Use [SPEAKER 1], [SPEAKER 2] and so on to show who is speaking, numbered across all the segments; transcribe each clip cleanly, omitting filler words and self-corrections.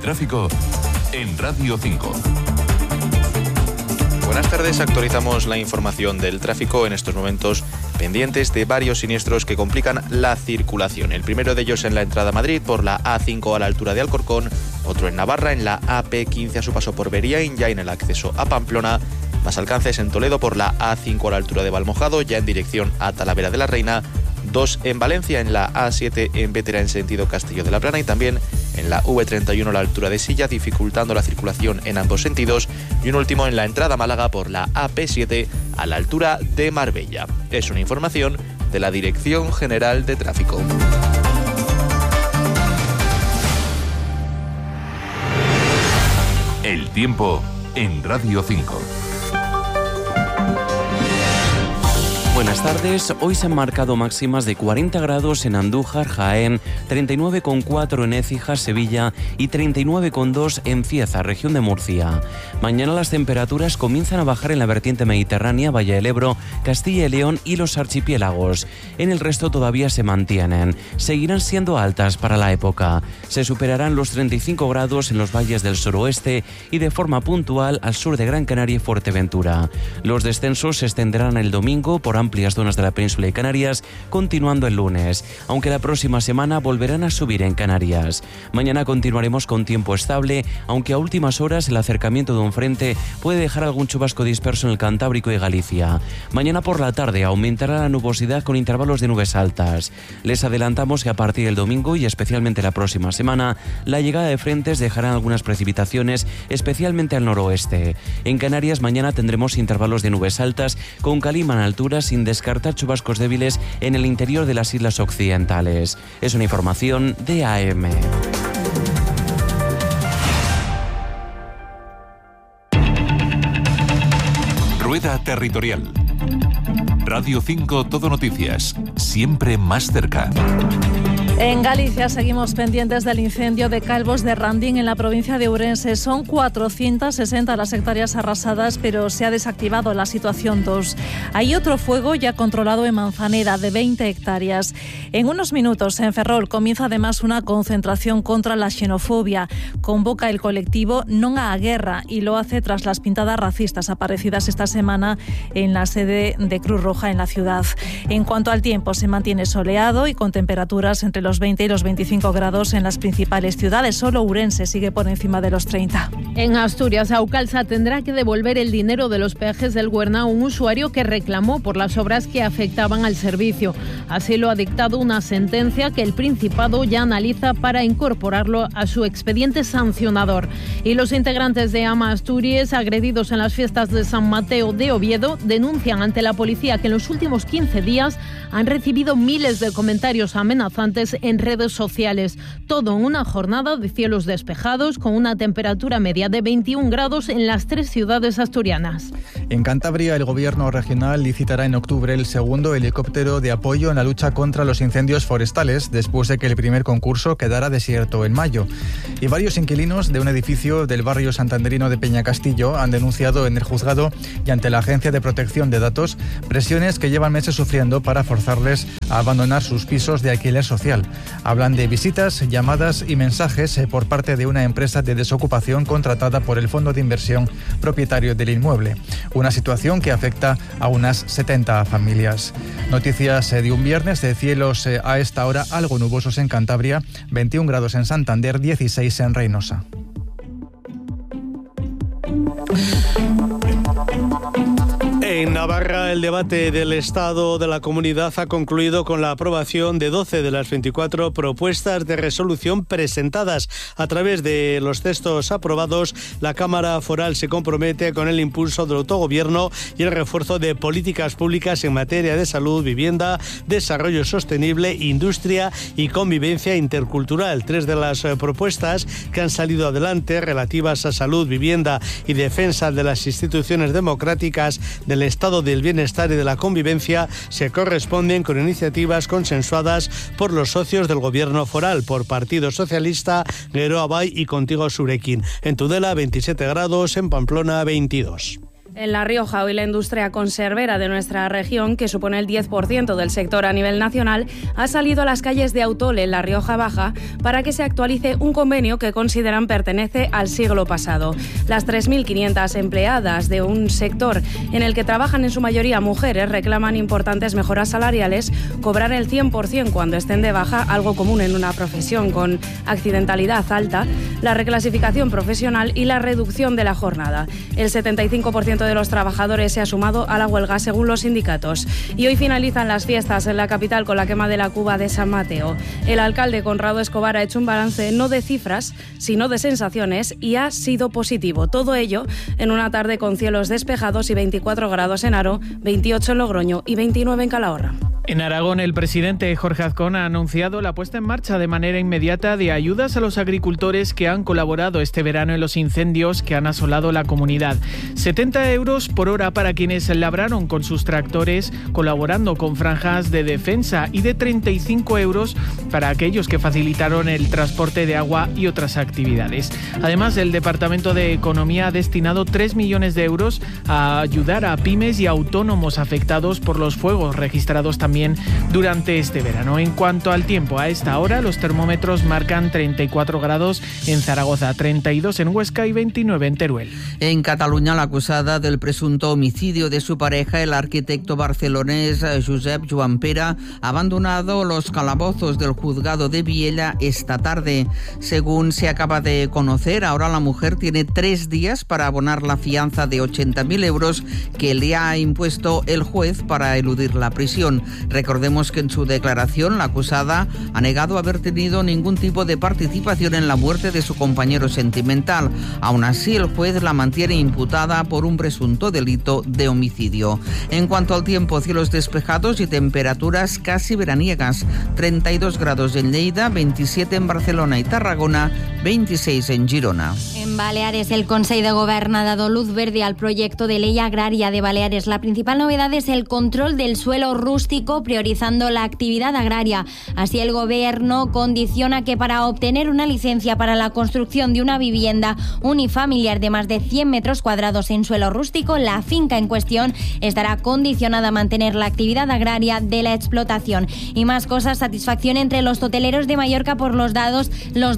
[SPEAKER 1] tráfico en Radio 5.
[SPEAKER 2] Buenas tardes, actualizamos la información del tráfico en estos momentos pendientes de varios siniestros que complican la circulación. El primero de ellos en la entrada a Madrid por la A5 a la altura de Alcorcón, otro en Navarra en la AP15 a su paso por Beriaín, ya en el acceso a Pamplona. Más alcances en Toledo por la A5 a la altura de Valmojado, ya en dirección a Talavera de la Reina. 2 en Valencia en la A7 en Bétera en sentido Castillo de la Plana y también en la V31 a la altura de Silla, dificultando la circulación en ambos sentidos. Y un último en la entrada a Málaga por la AP7 a la altura de Marbella. Es una información de la Dirección General de Tráfico.
[SPEAKER 1] El tiempo en Radio 5.
[SPEAKER 3] Buenas tardes. Hoy se han marcado máximas de 40 grados en Andújar, Jaén, 39,4 en Écija, Sevilla y 39,2 en Cieza, región de Murcia. Mañana las temperaturas comienzan a bajar en la vertiente mediterránea, Valle del Ebro, Castilla y León y los archipiélagos. En el resto todavía se mantienen. Seguirán siendo altas para la época. Se superarán los 35 grados en los valles del suroeste y de forma puntual al sur de Gran Canaria y Fuerteventura. Los descensos se extenderán el domingo por amplias zonas de la península y Canarias, continuando el lunes, aunque la próxima semana volverán a subir en Canarias. Mañana continuaremos con tiempo estable, aunque a últimas horas el acercamiento de un frente puede dejar algún chubasco disperso en el Cantábrico y Galicia. Mañana por la tarde aumentará la nubosidad con intervalos de nubes altas. Les adelantamos que a partir del domingo y especialmente la próxima semana, la llegada de frentes dejarán algunas precipitaciones, especialmente al noroeste. En Canarias mañana tendremos intervalos de nubes altas con calima en alturas, sin descartar chubascos débiles en el interior de las islas occidentales. Es una información de AM.
[SPEAKER 1] Rueda Territorial. Radio 5 Todo Noticias, siempre más cerca.
[SPEAKER 4] En Galicia seguimos pendientes del incendio de Calvos de Randín en la provincia de Ourense. Son 460 las hectáreas arrasadas, pero se ha desactivado la situación 2. Hay otro fuego ya controlado en Manzaneda de 20 hectáreas. En unos minutos en Ferrol comienza además una concentración contra la xenofobia. Convoca el colectivo Non á Guerra y lo hace tras las pintadas racistas aparecidas esta semana en la sede de Cruz Roja en la ciudad. En cuanto al tiempo, se mantiene soleado y con temperaturas entre los 20 y los 25 grados en las principales ciudades. Solo Ourense sigue por encima de los 30.
[SPEAKER 5] En Asturias, Aucalsa tendrá que devolver el dinero de los peajes del Güerna a un usuario que reclamó por las obras que afectaban al servicio. Así lo ha dictado una sentencia que el Principado ya analiza para incorporarlo a su expediente sancionador. Y los integrantes de AMA Asturias, agredidos en las fiestas de San Mateo de Oviedo, denuncian ante la policía que en los últimos 15 días han recibido miles de comentarios amenazantes en redes sociales. Todo en una jornada de cielos despejados con una temperatura media de 21 grados en las 3 ciudades asturianas.
[SPEAKER 6] En Cantabria, el gobierno regional licitará en octubre el segundo helicóptero de apoyo en la lucha contra los incendios forestales, después de que el primer concurso quedara desierto en mayo. Y varios inquilinos de un edificio del barrio santanderino de Peñacastillo han denunciado en el juzgado y ante la Agencia de Protección de Datos presiones que llevan meses sufriendo para forzarles a abandonar sus pisos de alquiler social. Hablan de visitas, llamadas y mensajes por parte de una empresa de desocupación contratada por el fondo de inversión propietario del inmueble. Una situación que afecta a unas 70 familias. Noticias de un viernes de cielos a esta hora algo nubosos en Cantabria, 21 grados en Santander, 16 en Reynosa.
[SPEAKER 7] En Navarra, el debate del Estado de la Comunidad ha concluido con la aprobación de 12 de las 24 propuestas de resolución presentadas. A través de los textos aprobados, la Cámara Foral se compromete con el impulso del autogobierno y el refuerzo de políticas públicas en materia de salud, vivienda, desarrollo sostenible, industria y convivencia intercultural. 3 de las propuestas que han salido adelante, relativas a salud, vivienda y defensa de las instituciones democráticas, del estado del bienestar y de la convivencia, se corresponden con iniciativas consensuadas por los socios del gobierno foral, por Partido Socialista, Geroa Bai y Contigo Surekin. En Tudela 27 grados, en Pamplona 22.
[SPEAKER 8] En La Rioja, hoy la industria conservera de nuestra región, que supone el 10% del sector a nivel nacional, ha salido a las calles de Autol, en La Rioja Baja, para que se actualice un convenio que consideran pertenece al siglo pasado. Las 3.500 empleadas de un sector en el que trabajan en su mayoría mujeres reclaman importantes mejoras salariales, cobrar el 100% cuando estén de baja, algo común en una profesión con accidentalidad alta, la reclasificación profesional y la reducción de la jornada. El 75% de los trabajadores se ha sumado a la huelga según los sindicatos. Y hoy finalizan las fiestas en la capital con la quema de la cuba de San Mateo. El alcalde Conrado Escobar ha hecho un balance no de cifras, sino de sensaciones y ha sido positivo. Todo ello en una tarde con cielos despejados y 24 grados en Haro, 28 en Logroño y 29 en Calahorra.
[SPEAKER 9] En Aragón, el presidente Jorge Azcón ha anunciado la puesta en marcha de manera inmediata de ayudas a los agricultores que han colaborado este verano en los incendios que han asolado la comunidad. 70 euros por hora para quienes labraron con sus tractores colaborando con franjas de defensa y de 35 euros para aquellos que facilitaron el transporte de agua y otras actividades. Además, el Departamento de Economía ha destinado 3 millones de euros a ayudar a pymes y autónomos afectados por los fuegos registrados también durante este verano. En cuanto al tiempo, a esta hora los termómetros marcan 34 grados en Zaragoza, 32 en Huesca y 29 en Teruel.
[SPEAKER 10] En Cataluña, la acusada del presunto homicidio de su pareja, el arquitecto barcelonés Josep Joan Pera, ha abandonado los calabozos del juzgado de Viella esta tarde. Según se acaba de conocer, ahora la mujer tiene 3 días para abonar la fianza de 80.000 euros que le ha impuesto el juez para eludir la prisión. Recordemos que en su declaración la acusada ha negado haber tenido ningún tipo de participación en la muerte de su compañero sentimental. Aún así, el juez la mantiene imputada por un presunto delito de homicidio. En cuanto al tiempo, cielos despejados y temperaturas casi veraniegas. 32 grados en Lleida, 27 en Barcelona y Tarragona, 26 en Girona.
[SPEAKER 11] En Baleares, el Consell de Govern ha dado luz verde al proyecto de ley agraria de Baleares. La principal novedad es el control del suelo rústico, priorizando la actividad agraria. Así, el Gobierno condiciona que para obtener una licencia para la construcción de una vivienda unifamiliar de más de 100 metros cuadrados en suelo rústico, la finca en cuestión estará condicionada a mantener la actividad agraria de la explotación. Y más cosas, satisfacción entre los hoteleros de Mallorca por los datos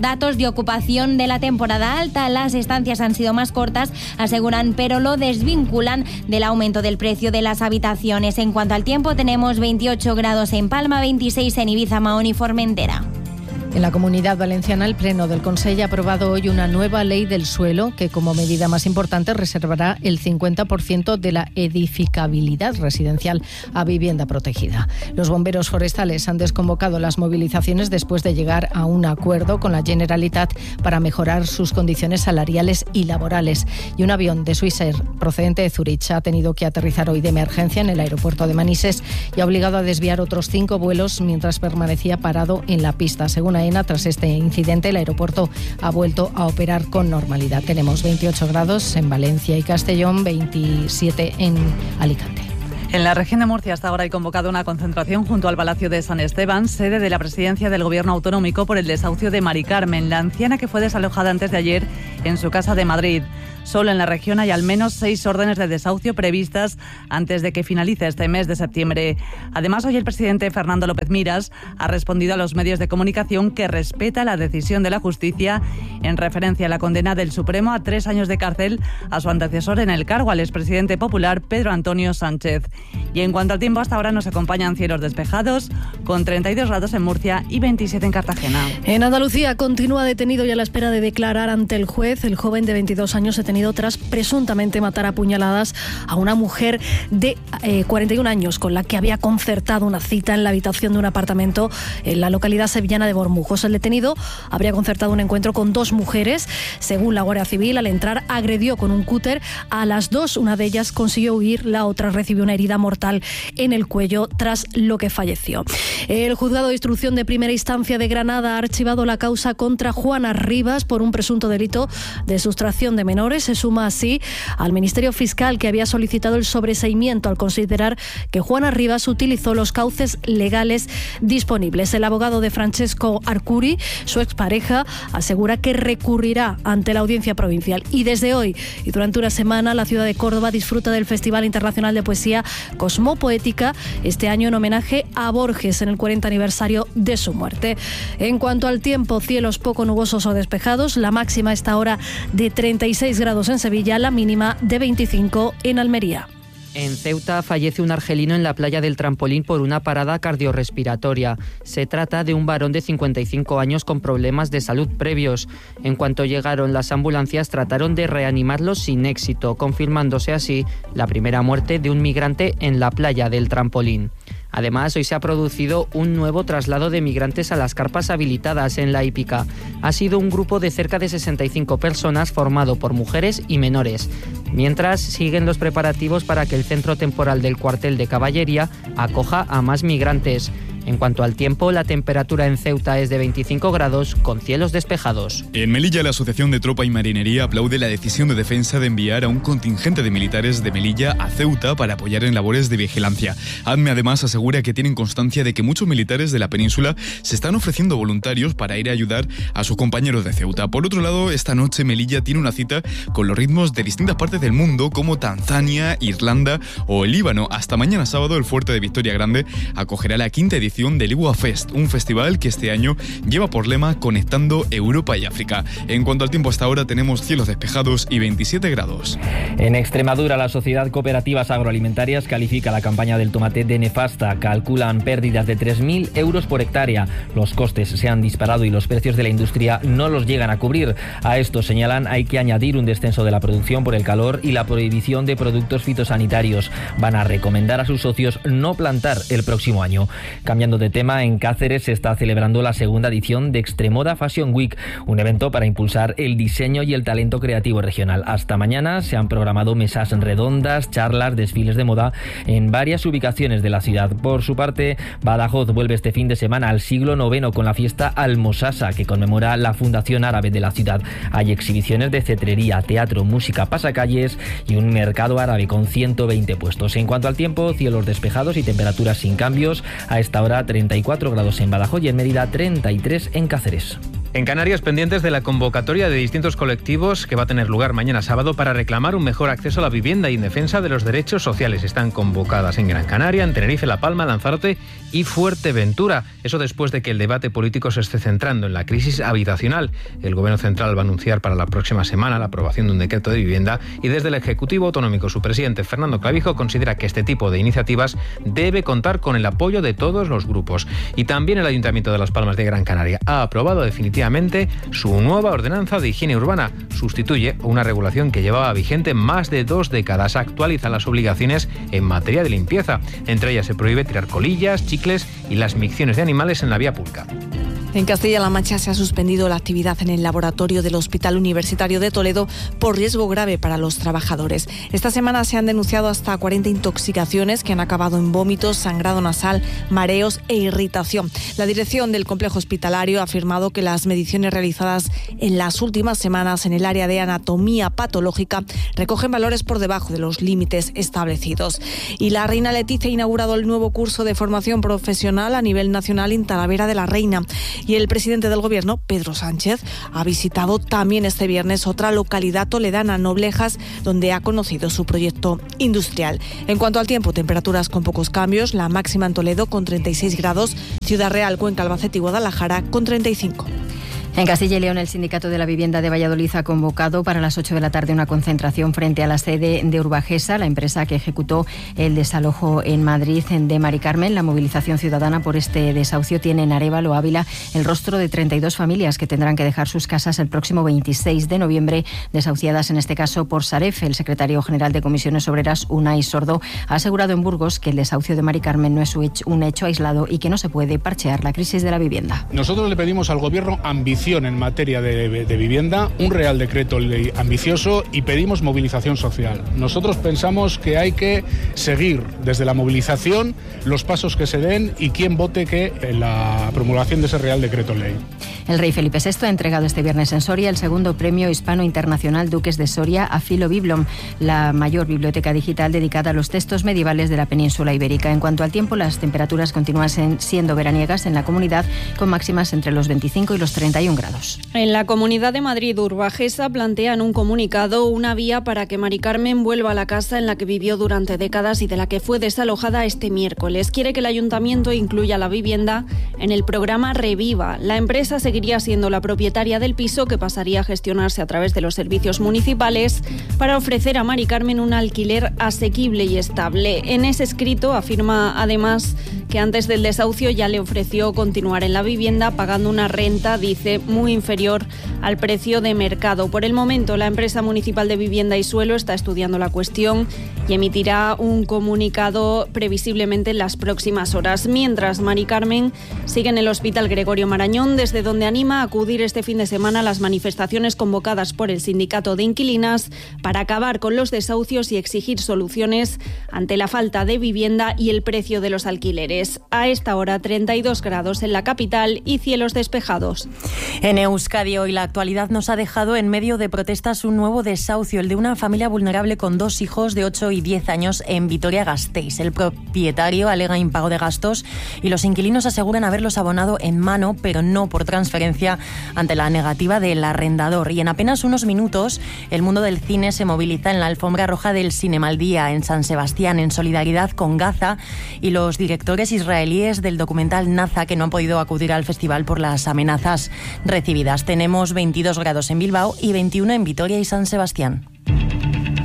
[SPEAKER 11] de ocupación de la temporada alta. Las estancias han sido más cortas, aseguran, pero lo desvinculan del aumento del precio de las habitaciones. En cuanto al tiempo, tenemos 28 grados en Palma, 26 en Ibiza, Mahón y Formentera.
[SPEAKER 12] En la Comunidad Valenciana, el Pleno del Consell ha aprobado hoy una nueva ley del suelo que, como medida más importante, reservará el 50% de la edificabilidad residencial a vivienda protegida. Los bomberos forestales han desconvocado las movilizaciones después de llegar a un acuerdo con la Generalitat para mejorar sus condiciones salariales y laborales. Y un avión de Swissair procedente de Zurich ha tenido que aterrizar hoy de emergencia en el aeropuerto de Manises y ha obligado a desviar otros 5 vuelos mientras permanecía parado en la pista. Según AENA, tras este incidente, el aeropuerto ha vuelto a operar con normalidad. Tenemos 28 grados en Valencia y Castellón, 27 en Alicante.
[SPEAKER 13] En la región de Murcia hasta ahora hay convocado una concentración junto al Palacio de San Esteban, sede de la presidencia del Gobierno autonómico, por el desahucio de Mari Carmen, la anciana que fue desalojada antes de ayer en su casa de Madrid. Solo en la región hay al menos 6 órdenes de desahucio previstas antes de que finalice este mes de septiembre. Además, hoy el presidente Fernando López Miras ha respondido a los medios de comunicación que respeta la decisión de la justicia en referencia a la condena del Supremo a 3 años de cárcel a su antecesor en el cargo, al expresidente popular Pedro Antonio Sánchez. Y en cuanto al tiempo, hasta ahora nos acompañan cielos despejados, con 32 grados en Murcia y 27 en Cartagena.
[SPEAKER 4] En Andalucía continúa detenido y a la espera de declarar ante el juez. El joven de 22 años detenido tras presuntamente matar a puñaladas a una mujer de 41 años con la que había concertado una cita en la habitación de un apartamento en la localidad sevillana de Bormujos. El detenido habría concertado un encuentro con 2 mujeres. Según la Guardia Civil, al entrar agredió con un cúter a las 2. Una de ellas consiguió huir, la otra recibió una herida mortal en el cuello, tras lo que falleció. El juzgado de instrucción de primera instancia de Granada ha archivado la causa contra Juana Rivas por un presunto delito de sustracción de menores.
[SPEAKER 14] se suma así al Ministerio Fiscal, que había solicitado el sobreseimiento al considerar que Juana Rivas utilizó los cauces legales disponibles. El abogado de Francesco Arcuri, su expareja, asegura que recurrirá ante la Audiencia Provincial. Y desde hoy y durante una semana, la ciudad de Córdoba disfruta del Festival Internacional de Poesía Cosmopoética, este año en homenaje a Borges en el 40 aniversario de su muerte. En cuanto al tiempo, cielos poco nubosos o despejados, la máxima está ahora de 36 grados en Sevilla, la mínima de 25 en Almería.
[SPEAKER 15] En Ceuta fallece un argelino en la playa del Trampolín por una parada cardiorrespiratoria. Se trata de un varón de 55 años con problemas de salud previos. En cuanto llegaron las ambulancias, trataron de reanimarlo sin éxito, confirmándose así la primera muerte de un migrante en la playa del Trampolín. Además, hoy se ha producido un nuevo traslado de migrantes a las carpas habilitadas en La Hípica. Ha sido un grupo de cerca de 65 personas formado por mujeres y menores. Mientras, siguen los preparativos para que el centro temporal del cuartel de caballería acoja a más migrantes. En cuanto al tiempo, la temperatura en Ceuta es de 25 grados con cielos despejados.
[SPEAKER 16] En Melilla, la Asociación de Tropa y Marinería aplaude la decisión de Defensa de enviar a un contingente de militares de Melilla a Ceuta para apoyar en labores de vigilancia. ADME además asegura que tienen constancia de que muchos militares de la península se están ofreciendo voluntarios para ir a ayudar a sus compañeros de Ceuta. Por otro lado, esta noche Melilla tiene una cita con los ritmos de distintas partes del mundo como Tanzania, Irlanda o el Líbano. Hasta mañana sábado, el Fuerte de Victoria Grande acogerá la 5ª edición del Igua Fest, un festival que este año lleva por lema Conectando Europa y África. En cuanto al tiempo, hasta ahora tenemos cielos despejados y 27 grados.
[SPEAKER 17] En Extremadura, la Sociedad Cooperativas Agroalimentarias califica la campaña del tomate de nefasta. Calculan pérdidas de 3.000 euros por hectárea. Los costes se han disparado y los precios de la industria no los llegan a cubrir. A esto, señalan, hay que añadir un descenso de la producción por el calor y la prohibición de productos fitosanitarios. Van a recomendar a sus socios no plantar el próximo año. Cambiando de tema, en Cáceres se está celebrando la segunda edición de Extremoda Fashion Week, un evento para impulsar el diseño y el talento creativo regional. Hasta mañana se han programado mesas redondas, charlas, desfiles de moda en varias ubicaciones de la ciudad. Por su parte, Badajoz vuelve este fin de semana al siglo IX con la fiesta Almosasa, que conmemora la fundación árabe de la ciudad. Hay exhibiciones de cetrería, teatro, música, pasacalles y un mercado árabe con 120 puestos. En cuanto al tiempo, cielos despejados y temperaturas sin cambios. A esta hora 34 grados en Badajoz y en Mérida 33 en Cáceres.
[SPEAKER 18] En Canarias, pendientes de la convocatoria de distintos colectivos que va a tener lugar mañana sábado para reclamar un mejor acceso a la vivienda y en defensa de los derechos sociales. Están convocadas en Gran Canaria, en Tenerife, La Palma, Lanzarote y Fuerteventura. Eso después de que el debate político se esté centrando en la crisis habitacional. El Gobierno Central va a anunciar para la próxima semana la aprobación de un decreto de vivienda y desde el Ejecutivo Autonómico su presidente Fernando Clavijo considera que este tipo de iniciativas debe contar con el apoyo de todos los grupos. Y también el Ayuntamiento de Las Palmas de Gran Canaria ha aprobado definitivamente su nueva ordenanza de higiene urbana. Sustituye una regulación que llevaba vigente más de 2 décadas. Actualiza las obligaciones en materia de limpieza. Entre ellas se prohíbe tirar colillas, chicles y las micciones de animales en la vía pública.
[SPEAKER 19] En Castilla-La Mancha se ha suspendido la actividad en el laboratorio del Hospital Universitario de Toledo por riesgo grave para los trabajadores. Esta semana se han denunciado hasta 40 intoxicaciones que han acabado en vómitos, sangrado nasal, mareos e irritación. La dirección del complejo hospitalario ha afirmado que las mediciones realizadas en las últimas semanas en el área de anatomía patológica recogen valores por debajo de los límites establecidos. Y la reina Letizia ha inaugurado el nuevo curso de formación profesional a nivel nacional en Talavera de la Reina. Y el presidente del Gobierno, Pedro Sánchez, ha visitado también este viernes otra localidad toledana, Noblejas, donde ha conocido su proyecto industrial. En cuanto al tiempo, temperaturas con pocos cambios, la máxima en Toledo con 36 grados, Ciudad Real, Cuenca, Albacete y Guadalajara con 35.
[SPEAKER 20] En Castilla y León, el Sindicato de la Vivienda de Valladolid ha convocado para las 8 de la tarde una concentración frente a la sede de Urbagesa, la empresa que ejecutó el desalojo en Madrid de Mari Carmen. La movilización ciudadana por este desahucio tiene en Arévalo, Ávila, el rostro de 32 familias que tendrán que dejar sus casas el próximo 26 de noviembre, desahuciadas en este caso por Saref. El secretario general de Comisiones Obreras, Unai Sordo, ha asegurado en Burgos que el desahucio de Mari Carmen no es un hecho aislado y que no se puede parchear la crisis de la vivienda.
[SPEAKER 21] Nosotros le pedimos al Gobierno ambición evolución en materia de vivienda, un Real Decreto Ley ambicioso y pedimos movilización social. Nosotros pensamos que hay que seguir desde la movilización los pasos que se den y quién vote que en la promulgación de ese Real Decreto Ley.
[SPEAKER 20] El rey Felipe VI ha entregado este viernes en Soria el segundo premio hispano internacional Duques de Soria a Filo Biblom, la mayor biblioteca digital dedicada a los textos medievales de la península ibérica. En cuanto al tiempo, las temperaturas continúan siendo veraniegas en la comunidad, con máximas entre los 25 y los 31 grados.
[SPEAKER 8] En la Comunidad de Madrid, Urbajesa plantea en un comunicado una vía para que Mari Carmen vuelva a la casa en la que vivió durante décadas y de la que fue desalojada este miércoles. Quiere que el ayuntamiento incluya la vivienda en el programa Reviva. La empresa seguiría siendo la propietaria del piso, que pasaría a gestionarse a través de los servicios municipales para ofrecer a Mari Carmen un alquiler asequible y estable. En ese escrito afirma además que antes del desahucio ya le ofreció continuar en la vivienda pagando una renta, dice, muy inferior al precio de mercado. Por el momento, la empresa municipal de vivienda y suelo está estudiando la cuestión y emitirá un comunicado previsiblemente en las próximas horas. Mientras, Mari Carmen sigue en el Hospital Gregorio Marañón, desde donde anima a acudir este fin de semana a las manifestaciones convocadas por el Sindicato de Inquilinas para acabar con los desahucios y exigir soluciones ante la falta de vivienda y el precio de los alquileres. A esta hora 32 grados en la capital y cielos despejados.
[SPEAKER 22] En Euskadi hoy la actualidad nos ha dejado en medio de protestas un nuevo desahucio, el de una familia vulnerable con 2 hijos de 8 y 10 años en Vitoria-Gasteiz. El propietario alega impago de gastos y los inquilinos aseguran haberlos abonado en mano, pero no por transferencia, ante la negativa del arrendador. Y en apenas unos minutos el mundo del cine se moviliza en la alfombra roja del Cinema al Día en San Sebastián, en solidaridad con Gaza y los directores israelíes del documental Naza, que no han podido acudir al festival por las amenazas recibidas. Tenemos 22 grados en Bilbao y 21 en Vitoria y San Sebastián.